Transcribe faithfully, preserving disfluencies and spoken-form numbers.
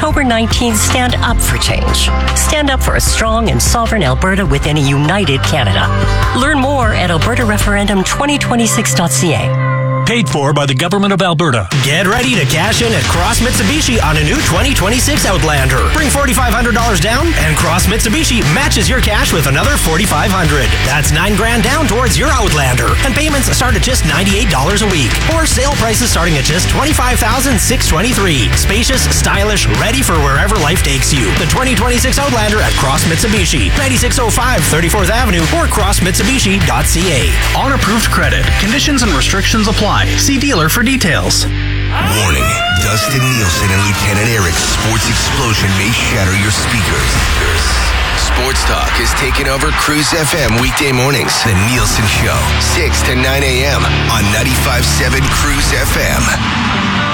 October nineteenth, stand up for change. Stand up for a strong and sovereign Alberta within a united Canada. Learn more at alberta referendum twenty twenty-six dot c a. Paid for by the Government of Alberta. Get ready to cash in at Cross Mitsubishi on a new twenty twenty-six Outlander. Bring four thousand five hundred dollars down, and Cross Mitsubishi matches your cash with another four thousand five hundred dollars. That's nine grand down towards your Outlander. And payments start at just ninety-eight dollars a week. Or sale prices starting at just twenty-five thousand six hundred twenty-three dollars. Spacious, stylish, ready for wherever life takes you. The twenty twenty-six Outlander at Cross Mitsubishi. ninety-six oh five thirty-fourth Avenue or cross mitsubishi dot c a. On approved credit. Conditions and restrictions apply. See dealer for details. Warning, Dustin Nielsen and Lieutenant Eric's sports explosion may shatter your speakers. Sports Talk is taking over Cruise F M weekday mornings. The Nielsen Show, six to nine a.m. on ninety-five point seven Cruise F M.